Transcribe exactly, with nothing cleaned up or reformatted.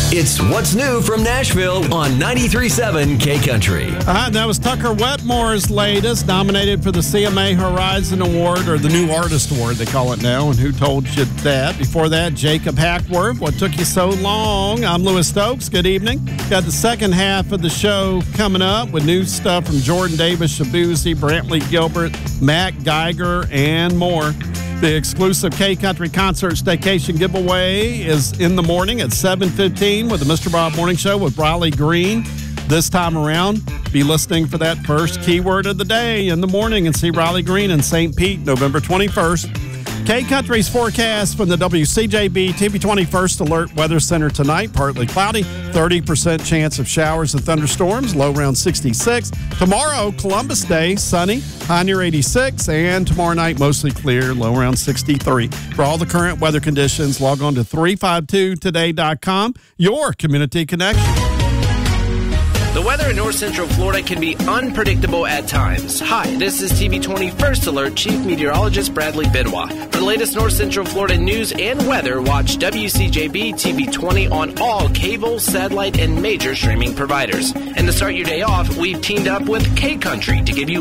It's What's New from Nashville on ninety-three point seven K Country. All right, that was Tucker Wetmore's latest, nominated for the C M A Horizon Award, or the New Artist Award, they call it now, and who told you that? Before that, Jacob Hackworth, What Took You So Long? I'm Lewis Stokes. Good evening. Got the second half of the show coming up with new stuff from Jordan Davis, Shabuzi, Brantley Gilbert, Matt Geiger, and more. The exclusive K-Country Concert Staycation giveaway is in the morning at seven fifteen with the Mister Bob Morning Show with Briley Green. This time around, be listening for that first keyword of the day in the morning and see Riley Green in Saint Pete, November twenty-first. K-Country's forecast from the W C J B T V twenty-first Alert Weather Center tonight. Partly cloudy, thirty percent chance of showers and thunderstorms, low around sixty-six. Tomorrow, Columbus Day, sunny, high near eighty-six. And tomorrow night, mostly clear, low around sixty-three. For all the current weather conditions, log on to three five two today dot com, your community connection. The weather in north central Florida can be unpredictable at times. Hi, this is T V twenty First Alert Chief Meteorologist Bradley Benoit. For the latest north central Florida news and weather, watch W C J B T V twenty on all cable, satellite, and major streaming providers. And to start your day off, we've teamed up with K Country to give you